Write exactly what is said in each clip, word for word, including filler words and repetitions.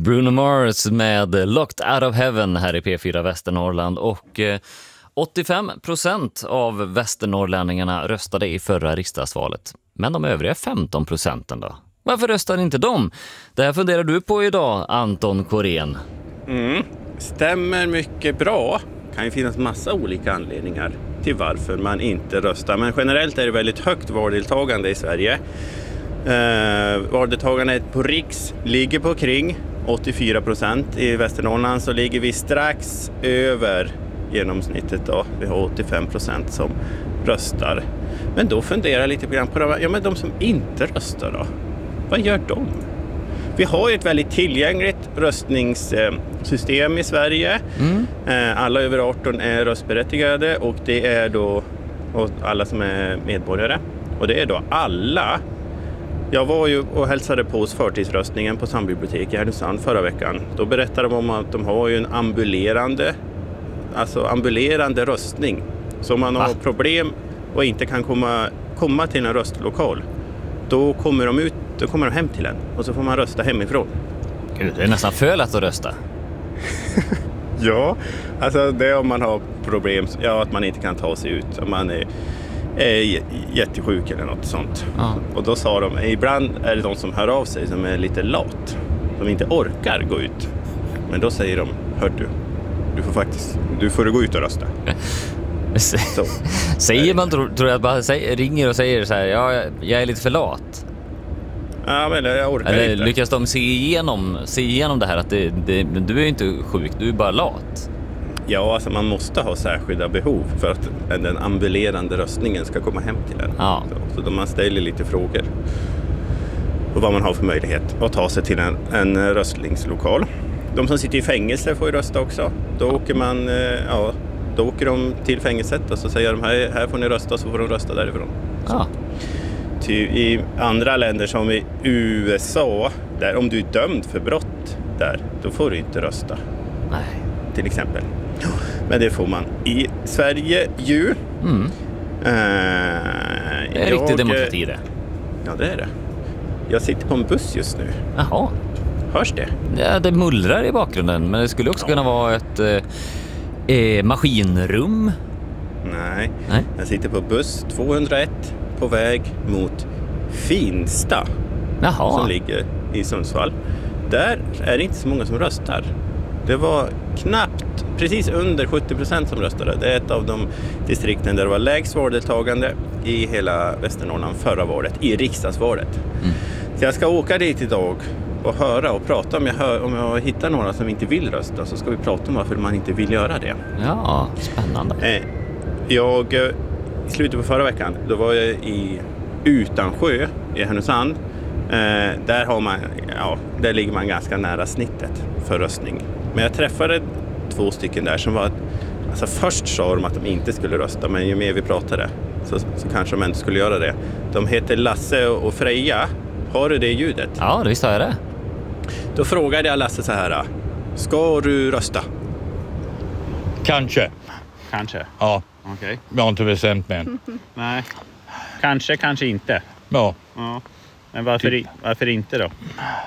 Bruno Mars med Locked Out of Heaven här i P fyra Västernorrland, och eh, åttiofem procent av västernorrlänningarna röstade i förra riksdagsvalet. Men de övriga femton procenten då? Varför röstar inte de? Det här funderar du på idag, Anton Korén. Mm, stämmer mycket bra. Kan ju finnas massa olika anledningar till varför man inte röstar. Men generellt är det väldigt högt valdeltagande i Sverige. Eh, valdeltagandet på riks ligger på kring åttiofyra procent. I Västernorrland så ligger vi strax över genomsnittet då. Vi har åttiofem procent som röstar. Men då funderar jag lite grann på de, ja, men de som inte röstar då. Vad gör de? Vi har ju ett väldigt tillgängligt röstningssystem i Sverige. Mm. Alla över arton är röstberättigade, och det är då alla som är medborgare. Och det är då alla. Jag var ju och hälsade på hos förtidsröstningen på Sambiblioteket i Härnösand förra veckan. Då berättade de om att de har ju en ambulerande, alltså ambulerande röstning. Så om man har problem och inte kan komma, komma till en röstlokal, då kommer de ut, då kommer de hem till en och så får man rösta hemifrån. Gud, det är nästan för lätt att rösta. Ja, alltså det är om man har problem, ja, att man inte kan ta sig ut, om man är, är jättesjuk eller något sånt. Ja. Och då sa de, ibland är det de som hör av sig som är lite lat, som inte orkar gå ut. Men då säger de, hör du, du får faktiskt, du får gå ut och rösta. Så. Säger man, tror, tror jag, bara säger, ringer och säger så här, ja, jag är lite för lat. Ja, men jag orkar Eller inte. lyckas de se igenom, se igenom det här att det, det, du är inte sjuk, du är bara lat? Ja, alltså man måste ha särskilda behov för att den ambulerande röstningen ska komma hem till en. Ja. Så, så då man ställer lite frågor och vad man har för möjlighet att ta sig till en, en röstningslokal. De som sitter i fängelse får ju rösta också. Då åker man, ja, då åker de till fängelset och så säger de här, här får ni rösta, så får de rösta därifrån. Ja. I andra länder som i U S A, där om du är dömd för brott där, då får du inte rösta. Nej. Till exempel. Men det får man i Sverige ju. Mm. Uh, det är jag, riktig demokrati det. Ja, det är det. Jag sitter på en buss just nu. Jaha. Hörs det? Ja, det mullrar i bakgrunden, men det skulle också ja. kunna vara ett eh, maskinrum. Nej. Nej, jag sitter på buss tvåhundraett på väg mot Finsta. Jaha. Som ligger i Sundsvall. Där är det inte så många som röstar. Det var knappt, precis under sjuttio procent som röstade. Det är ett av de distrikten där det var lägst valdeltagande i hela Västernorrland förra valet, i riksdagsvalet. Mm. Så jag ska åka dit idag och höra och prata. Om jag, hör, om jag hittar några som inte vill rösta, så ska vi prata om varför man inte vill göra det. Ja, spännande. Eh, jag, i slutet på förra veckan, då var jag i Utansjö i Härnösand. Eh, där, har man, ja, där ligger man ganska nära snittet för röstning. Men jag träffade två stycken där som var, alltså först sa de att de inte skulle rösta, men ju mer vi pratade så, så kanske de inte skulle göra det. De heter Lasse och Freja. Har du det ljudet? Ja, det visst har jag det. Då frågade jag Lasse så här: ska du rösta? Kanske. Kanske? Ja. Okej. Okay. Jag har inte bestämt mig än. Nej. Kanske, kanske inte. Ja. Ja. Men varför, varför inte då?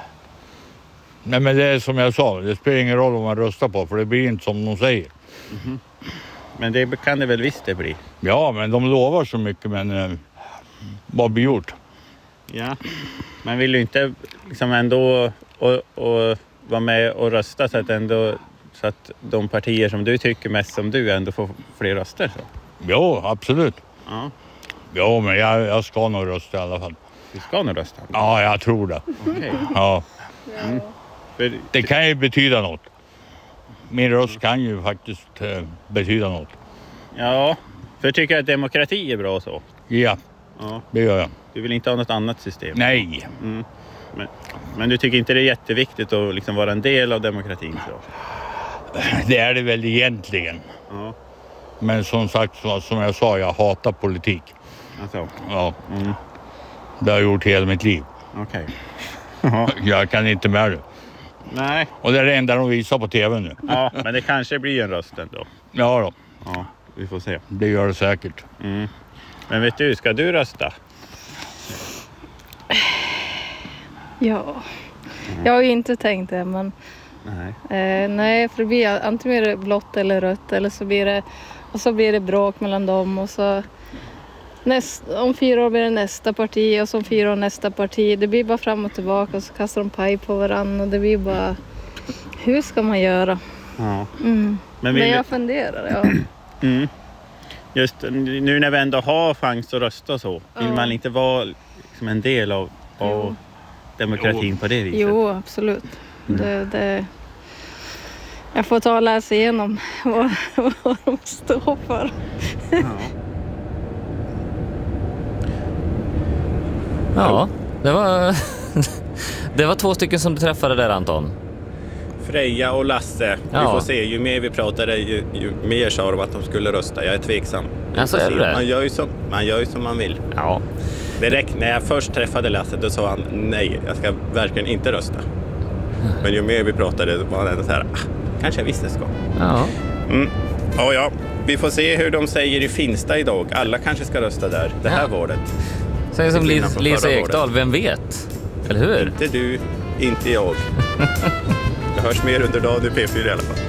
Nej, men det är som jag sa, det spelar ingen roll om man röstar på, för det blir inte som de säger. Mm-hmm. Men det kan det väl visst det bli? Ja, men de lovar så mycket, men eh, vad blir gjort? Ja, man vill ju inte liksom ändå och, och vara med och rösta så att, ändå, så att de partier som du tycker mest som du ändå får fler röster. Så. Jo, absolut. Ja, jo, men jag, jag ska nog rösta i alla fall. Du ska nog rösta? Ja, jag tror det. Okay. Ja. Mm. Det kan ju betyda något. Min röst kan ju faktiskt eh, betyda något. Ja, för jag tycker att demokrati är bra så. Ja, ja, det gör jag. Du vill inte ha något annat system? Nej. Mm. Men, men du tycker inte det är jätteviktigt att liksom vara en del av demokratin? Så? Det är det väl egentligen. Ja. Men som sagt, som jag sa, jag hatar politik. Alltså. Ja. Mm. Det har jag gjort hela mitt liv. Okej. Okay. Jag kan inte med det. Nej. Och det är det enda de visar på tv nu. Ja, men det kanske blir en röst ändå. Ja då. Ja, vi får se. Det gör det säkert. Mm. Men vet du, ska du rösta? Ja, jag har ju inte tänkt det, men Nej. eh, nej, för det blir antingen är det blått eller rött, eller så blir det, och så blir det bråk mellan dem, och så näst, om fyra år blir det nästa parti, och så om fyra år nästa parti. Det blir bara fram och tillbaka, och så kastar de paj på varandra, och det blir bara, hur ska man göra? Ja. Mm. Men Men vill... jag funderar, ja. mm. Just nu när vi ändå har chans att rösta och så, vill Ja. man inte vara liksom en del av, av Jo. demokratin på det viset? Jo, absolut. Det, det, jag får ta och läsa igenom vad, vad de står för. Ja. Ja, det var, det var två stycken som du träffade där, Anton. Freja och Lasse. Ja. Vi får se, ju mer vi pratade ju, ju mer sa de att de skulle rösta. Jag är tveksam. Vi Alltså, får är se. du det? Man gör ju som, man gör ju som man vill. Ja. Direkt när jag först träffade Lasse, då sa han nej, jag ska verkligen inte rösta. Men ju mer vi pratade var han ändå så här, ah, kanske jag visste det ska. Ja. Mm. Ja, ja, vi får se hur de säger i Finsta idag. Alla kanske ska rösta där, det här Ja. valet. Säg som Till skillnad Lis- från Lisa förra Ekdahl, vem vet? Eller hur? Inte du, inte jag. Det hörs mer under dagen i P fyra i alla fall.